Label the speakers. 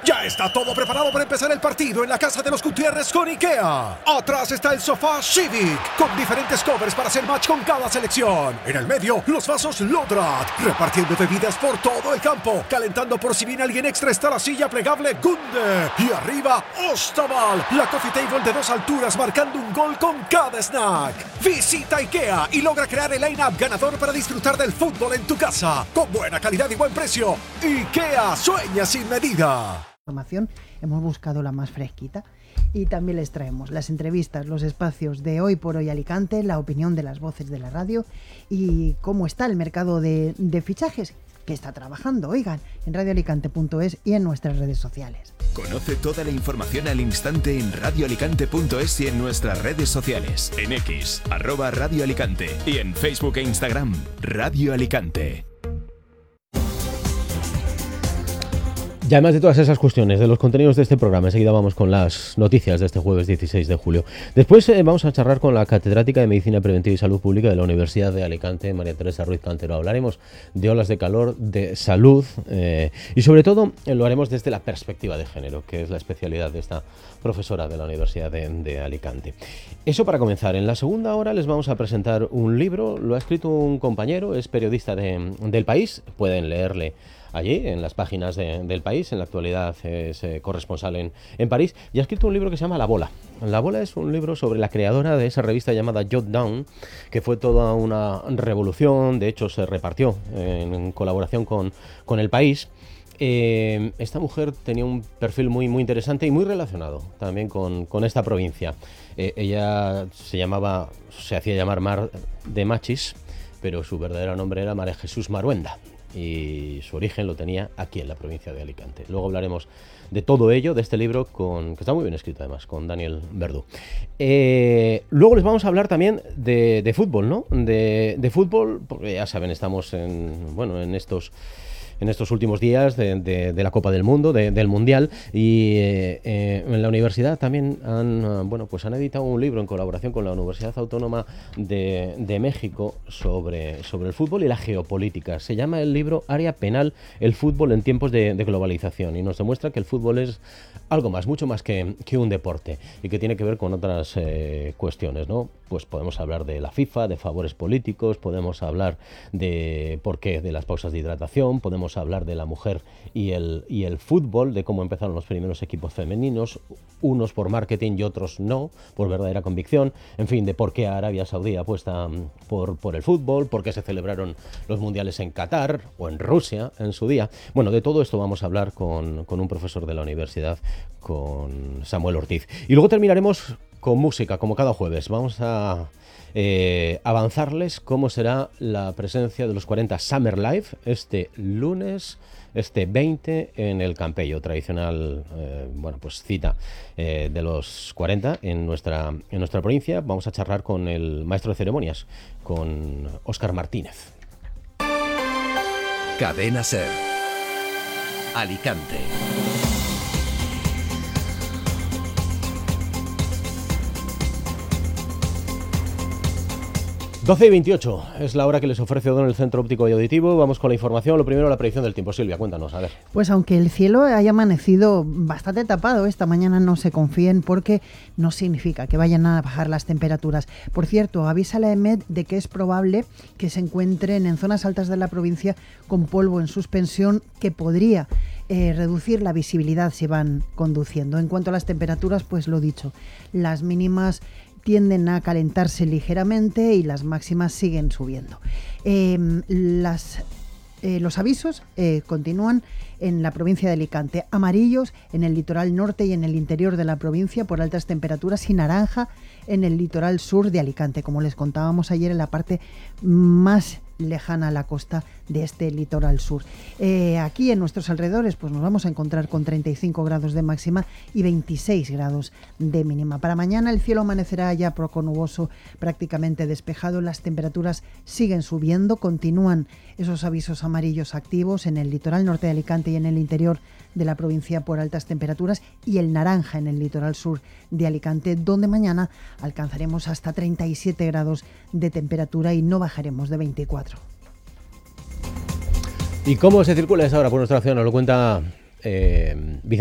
Speaker 1: Ya está todo preparado para empezar el partido en la casa de los Gutiérrez con IKEA. Atrás está el sofá Civic, con diferentes covers para hacer match con cada selección. En el medio, los vasos Lodrat, repartiendo bebidas por todo el campo. Calentando por si viene alguien extra está la silla plegable Gunde. Y arriba, Ostaval, la coffee table de 2 alturas marcando un gol con cada snack. Visita IKEA y logra crear el line-up ganador para disfrutar del fútbol en tu casa. Con buena calidad y buen precio. IKEA, sueña sin medida.
Speaker 2: Hemos buscado la más fresquita y también les traemos las entrevistas, los espacios de Hoy por Hoy Alicante, la opinión de las voces de la radio y cómo está el mercado de fichajes que está trabajando, oigan, en radioalicante.es y en nuestras redes sociales.
Speaker 3: Conoce toda la información al instante en radioalicante.es y en nuestras redes sociales, en X, @radioalicante y en Facebook e Instagram, Radio Alicante.
Speaker 4: Y además de todas esas cuestiones, de los contenidos de este programa, enseguida vamos con las noticias de este jueves 16 de julio. Después vamos a charlar con la catedrática de Medicina Preventiva y Salud Pública de la Universidad de Alicante, María Teresa Ruiz Cantero. Hablaremos de olas de calor, de salud y sobre todo lo haremos desde la perspectiva de género, que es la especialidad de esta profesora de la Universidad de Alicante. Eso para comenzar. En la segunda hora les vamos a presentar un libro, lo ha escrito un compañero, es periodista del País, pueden leerle allí, en las páginas del País. En la actualidad es corresponsal en París y ha escrito un libro que se llama La Bola. La Bola es un libro sobre la creadora de esa revista llamada Jot Down, que fue toda una revolución, de hecho se repartió en colaboración con el País. Esta mujer tenía un perfil muy, muy interesante y muy relacionado también con esta provincia. Ella se hacía llamar Mar de Machis, pero su verdadero nombre era María Jesús Maruenda. Y su origen lo tenía aquí en la provincia de Alicante. Luego hablaremos de todo ello, de este libro, que está muy bien escrito además, con Daniel Verdú. Luego les vamos a hablar también de fútbol, ¿no? De fútbol, porque ya saben, estamos en estos últimos días de la Copa del Mundo, del Mundial, y en la universidad también han editado un libro en colaboración con la Universidad Autónoma de México sobre el fútbol y la geopolítica. Se llama el libro Área Penal, el fútbol en tiempos de globalización, y nos demuestra que el fútbol es algo más, mucho más que un deporte, y que tiene que ver con otras cuestiones, ¿no? Pues podemos hablar de la FIFA, de favores políticos, podemos hablar de por qué, de las pausas de hidratación, podemos hablar de la mujer y el fútbol, de cómo empezaron los primeros equipos femeninos, unos por marketing y otros no, por verdadera convicción, en fin, de por qué Arabia Saudí apuesta por el fútbol, por qué se celebraron los mundiales en Qatar o en Rusia en su día. Bueno, de todo esto vamos a hablar con un profesor de la universidad, con Samuel Ortiz. Y luego terminaremos con música, como cada jueves. Vamos a avanzarles cómo será la presencia de los 40 Summer Live este lunes, este 20, en el Campello, tradicional cita de los 40 en nuestra provincia. Vamos a charlar con el maestro de ceremonias, con Óscar Martínez.
Speaker 3: Cadena SER, Alicante.
Speaker 4: 12:28 es la hora que les ofrece Odón el Centro Óptico y Auditivo. Vamos con la información. Lo primero, la predicción del tiempo. Silvia, cuéntanos, a ver.
Speaker 2: Pues aunque el cielo haya amanecido bastante tapado esta mañana, no se confíen porque no significa que vayan a bajar las temperaturas. Por cierto, avisa la EMET de que es probable que se encuentren en zonas altas de la provincia con polvo en suspensión que podría reducir la visibilidad si van conduciendo. En cuanto a las temperaturas, pues lo dicho, las mínimas tienden a calentarse ligeramente y las máximas siguen subiendo. Los avisos continúan en la provincia de Alicante, amarillos en el litoral norte y en el interior de la provincia por altas temperaturas y naranja en el litoral sur de Alicante, como les contábamos ayer, en la parte más lejana a la costa de este litoral sur. Aquí en nuestros alrededores pues nos vamos a encontrar con 35 grados de máxima y 26 grados de mínima. Para mañana el cielo amanecerá ya poco nuboso, prácticamente despejado. Las temperaturas siguen subiendo, continúan esos avisos amarillos activos en el litoral norte de Alicante y en el interior de la provincia por altas temperaturas, y el naranja en el litoral sur de Alicante, donde mañana alcanzaremos hasta 37 grados de temperatura y no bajaremos de 24.
Speaker 4: ¿Y cómo se circula esa hora por nuestra ciudad? Nos lo cuenta Vicente